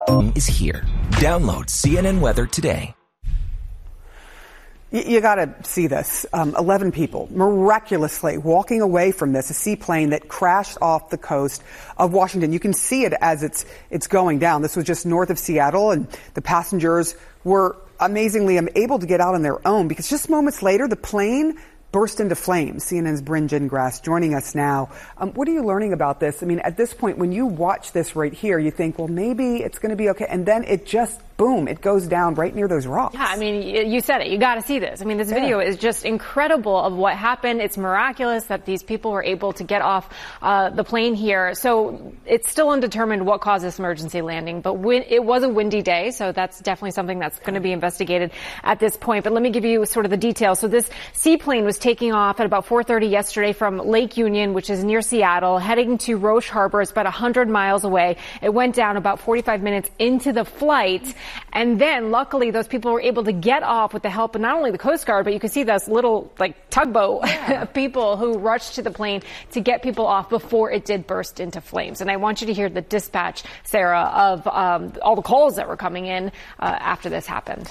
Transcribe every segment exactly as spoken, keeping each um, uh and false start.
is here. Download C N N Weather today. You, you got to see this. Um, eleven people miraculously walking away from this, a seaplane that crashed off the coast of Washington. You can see it as it's it's going down. This was just north of Seattle, and the passengers were amazingly able to get out on their own because just moments later, the plane burst into flames. C N N's Bryn Gingras joining us now. Um, what are you learning about this? I mean, at this point, when you watch this right here, you think, well, maybe it's going to be okay. And then it just, boom, it goes down right near those rocks. Yeah, I mean, you said it. You got to see this. I mean, this video yeah. is just incredible of what happened. It's miraculous that these people were able to get off uh, the plane here. So it's still undetermined what caused this emergency landing. But when, it was a windy day, so that's definitely something that's going to be investigated at this point. But let me give you sort of the details. So this seaplane was taking off at about four thirty yesterday from Lake Union, which is near Seattle, heading to Roche Harbor. It's about one hundred miles away. It went down about forty-five minutes into the flight. And then, luckily, those people were able to get off with the help of not only the Coast Guard, but you can see those little, like, tugboat yeah. people who rushed to the plane to get people off before it did burst into flames. And I want you to hear the dispatch, Sarah, of um, all the calls that were coming in uh, after this happened.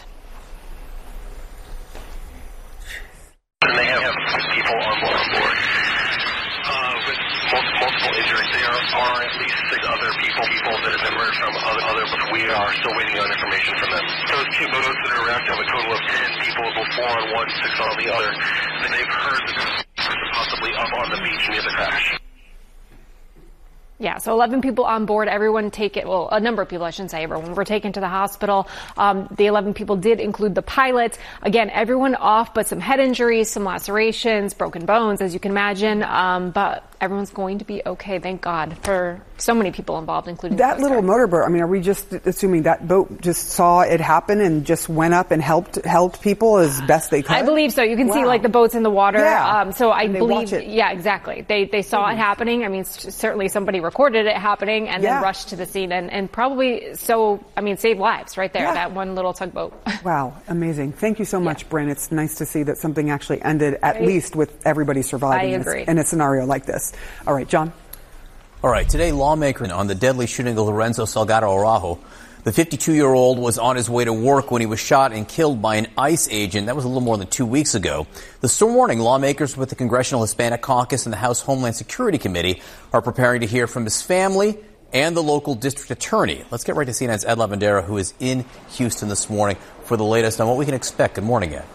And they have six people on board, uh, with multiple, multiple injuries. There are at least six other people, people that have emerged from other, other, but we are still waiting on information from them. Those two boats that are around have a total of ten people, four on one, six on the other. And they've heard that this person possibly up on the beach near the crash. Yeah, so eleven people on board. Everyone take it. Well, a number of people, I shouldn't say everyone, were taken to the hospital. Um, the eleven people did include the pilot. Again, everyone off, but some head injuries, some lacerations, broken bones, as you can imagine. Um, but everyone's going to be okay. Thank God for so many people involved, including that little motorboat. I mean, are we just assuming that boat just saw it happen and just went up and helped helped people as best they could? I believe so. You can wow. see like the boats in the water. Yeah. Um, so I and they believe, watch it. yeah, exactly. They they saw mm-hmm. it happening. I mean, c- certainly somebody recorded it happening and yeah. then rushed to the scene and, and probably so, I mean, saved lives right there, yeah. that one little tugboat. Wow. Amazing. Thank you so much, yeah. Bryn. It's nice to see that something actually ended at right. least with everybody surviving I agree. in a scenario like this. All right, John. All right. Today, lawmakers on the deadly shooting of Lorenzo Salgado Araujo. The fifty-two-year-old was on his way to work when he was shot and killed by an ICE agent. That was a little more than two weeks ago. This morning, lawmakers with the Congressional Hispanic Caucus and the House Homeland Security Committee are preparing to hear from his family and the local district attorney. Let's get right to C N N's Ed Lavandera, who is in Houston this morning for the latest on what we can expect. Good morning, Ed.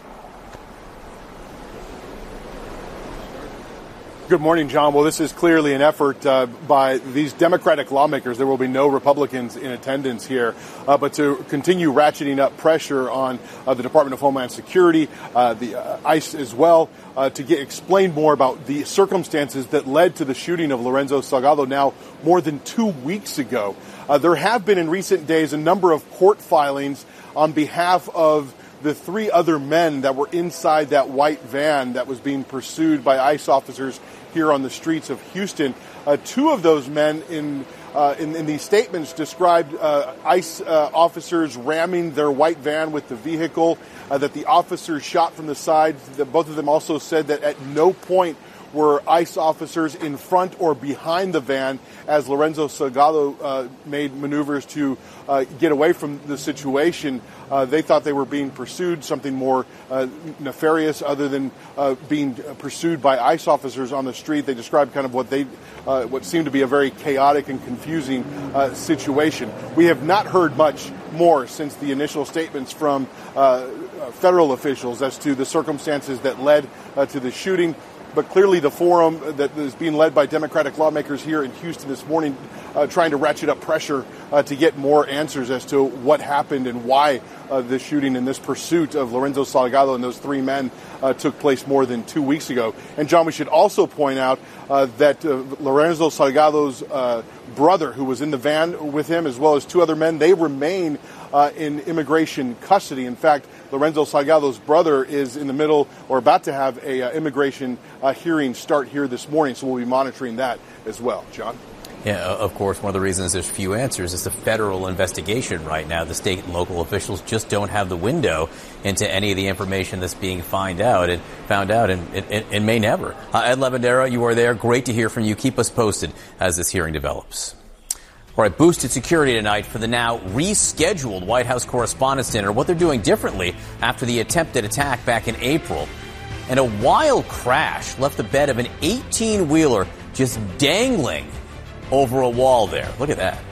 Good morning, John. Well, this is clearly an effort uh, by these Democratic lawmakers. There will be no Republicans in attendance here, uh, but to continue ratcheting up pressure on uh, the Department of Homeland Security, uh, the uh, ICE as well, uh, to get explain more about the circumstances that led to the shooting of Lorenzo Salgado now more than two weeks ago. Uh, there have been in recent days a number of court filings on behalf of the three other men that were inside that white van that was being pursued by ICE officers here on the streets of Houston. Uh, two of those men in uh, in, in these statements described uh, ICE uh, officers ramming their white van with the vehicle, uh, that the officers shot from the side. That both of them also said that at no point were ICE officers in front or behind the van as Lorenzo Salgado uh, made maneuvers to uh, get away from the situation. Uh, they thought they were being pursued, something more uh, nefarious other than uh, being pursued by ICE officers on the street. They described kind of what they, uh, what seemed to be a very chaotic and confusing uh, situation. We have not heard much more since the initial statements from uh, federal officials as to the circumstances that led uh, to the shooting. But clearly the forum that is being led by Democratic lawmakers here in Houston this morning, uh, trying to ratchet up pressure uh, to get more answers as to what happened and why uh, this shooting and this pursuit of Lorenzo Salgado and those three men uh, took place more than two weeks ago. And, John, we should also point out uh, that uh, Lorenzo Salgado's uh, brother, who was in the van with him, as well as two other men, they remain uh, in immigration custody. In fact, Lorenzo Salgado's brother is in the middle or about to have a uh, immigration uh, hearing start here this morning, so we'll be monitoring that as well. John? Yeah, of course, one of the reasons there's few answers is the federal investigation right now. The state and local officials just don't have the window into any of the information that's being find out and found out and, and, and may never. Uh, Ed Lavandera, you are there. Great to hear from you. Keep us posted as this hearing develops. All right, boosted security tonight for the now rescheduled White House Correspondents' Dinner, what they're doing differently after the attempted attack back in April. And a wild crash left the bed of an eighteen-wheeler just dangling over a wall there. Look at that.